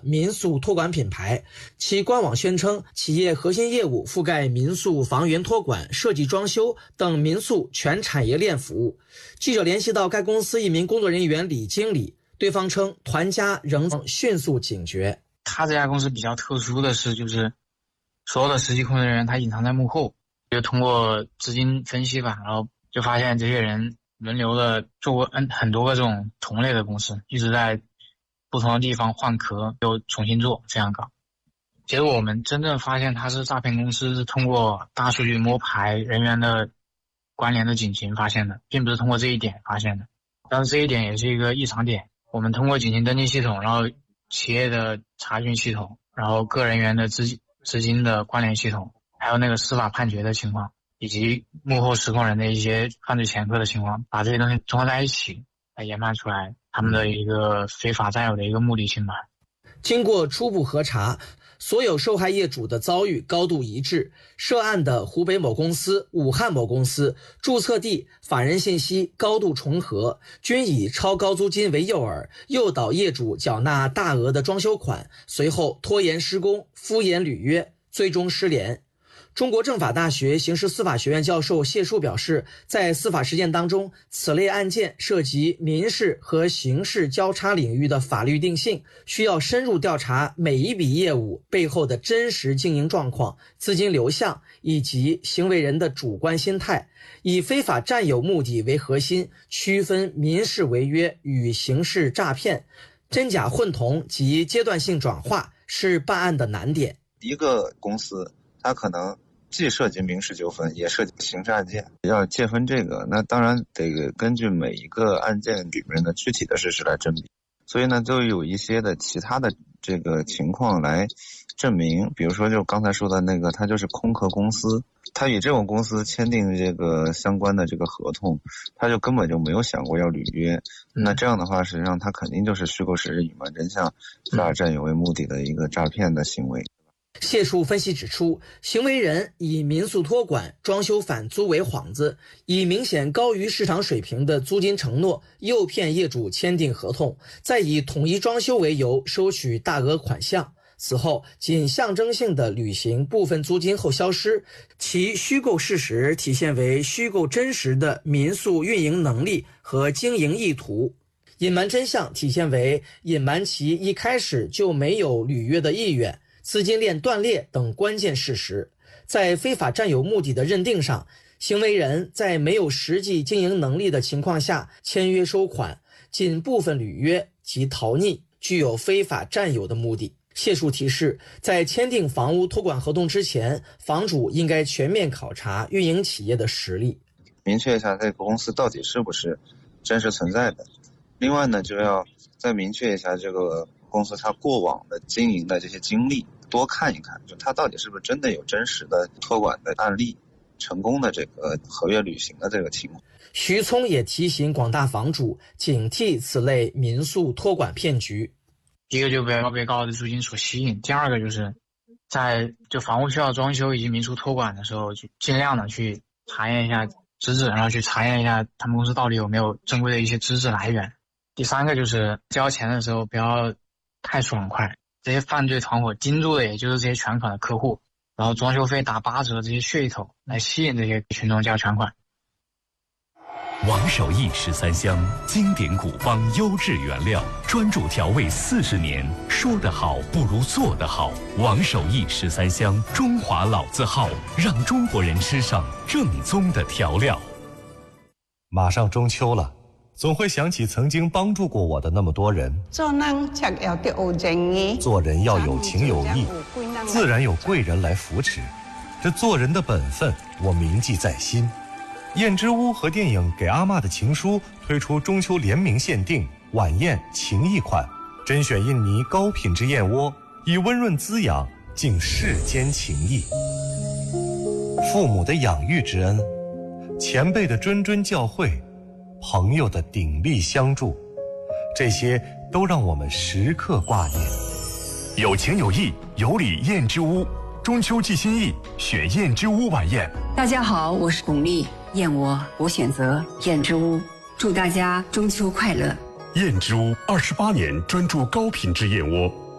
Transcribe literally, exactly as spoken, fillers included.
的民宿托管品牌，其官网宣称企业核心业务覆盖民宿房源托管、设计装修等民宿全产业链服务。记者联系到该公司一名工作人员李经理，对方称团家仍迅速警觉。 他这家公司比较特殊的是，就是所有的实际控制人员他隐藏在幕后，就通过资金分析吧，然后就发现这些人轮流的做过很很多个这种同类的公司，一直在不同的地方换壳又重新做，这样搞。结果我们真正发现它是诈骗公司，是通过大数据摸排人员的关联的警情发现的，并不是通过这一点发现的。但是这一点也是一个异常点，我们通过警情登记系统，然后企业的查询系统，然后个人员的资资金的关联系统，还有那个司法判决的情况，以及幕后实控人的一些犯罪前科的情况，把这些东西综合在一起来研判出来他们的一个非法占有的一个目的性吧。 经过初步核查，所有受害业主的遭遇高度一致，涉案的湖北某公司、武汉某公司注册地、法人信息高度重合，均以超高租金为诱饵，诱导业主缴纳大额的装修款，随后拖延施工、敷衍履约，最终失联。中国政法大学刑事司法学院教授谢树表示，在司法实践当中，此类案件涉及民事和刑事交叉领域的法律定性，需要深入调查每一笔业务背后的真实经营状况、资金流向以及行为人的主观心态，以非法占有目的为核心，区分民事违约与刑事诈骗，真假混同及阶段性转化是办案的难点。 一个公司它可能既涉及民事纠纷，也涉及刑事案件，要界分这个，那当然得根据每一个案件里面的具体的事实来甄别。所以呢，就有一些的其他的这个情况来证明，比如说就刚才说的那个，他就是空壳公司，他与这种公司签订这个相关的这个合同，他就根本就没有想过要履约。嗯、那这样的话，实际上他肯定就是虚构事实、隐瞒真相、非法占有为目的的一个诈骗的行为。 谢树分析指出，行为人以民宿托管、装修返租为幌子，以明显高于市场水平的租金承诺诱骗业主签订合同，再以统一装修为由收取大额款项，此后仅象征性的履行部分租金后消失，其虚构事实体现为虚构真实的民宿运营能力和经营意图，隐瞒真相体现为隐瞒其一开始就没有履约的意愿、资金链断裂等关键事实。在非法占有目的的认定上，行为人在没有实际经营能力的情况下签约收款，仅部分履约及逃匿，具有非法占有的目的。谢树提示，在签订房屋托管合同之前，房主应该全面考察运营企业的实力， 明确一下这个公司到底是不是真实存在的。另外呢，就要再明确一下这个公司它过往的经营的这些经历，多看一看，就它到底是不是真的有真实的托管的案例，成功的这个合约履行的这个情况。 徐聪也提醒广大房主警惕此类民宿托管骗局。 第一个就不要被高额的租金所吸引，第二个就是在就房屋需要装修以及民宿托管的时候，就尽量的去查验一下资质，然后去查验一下他们公司到底有没有正规的一些资质来源。第三个就是交钱的时候不要太爽快，这些犯罪团伙盯住的也就是这些全款的客户，然后装修费打八折这些噱头来吸引这些群众交全款。 王守义十三香，经典古方，优质原料，专注调味四十年，说得好不如做得好。王守义十三香，中华老字号，让中国人吃上正宗的调料。 马上中秋了，总会想起曾经帮助过我的那么多人。 做人才要得有正義， 做人要有情有义，自然有贵人来扶持。这做人的本分，我铭记在心。燕之屋和电影《给阿嬷的情书》推出中秋联名限定晚宴情谊款，甄选印尼高品质燕窝，以温润滋养敬世间情谊。父母的养育之恩，前辈的谆谆教诲，朋友的鼎力相助，这些都让我们时刻挂念。 有情有义，有礼燕之屋，中秋寄心意，选燕之屋晚宴。 大家好，我是巩俐，燕窝我选择燕之屋，祝大家中秋快乐。 燕之屋二十八年专注高品质燕窝，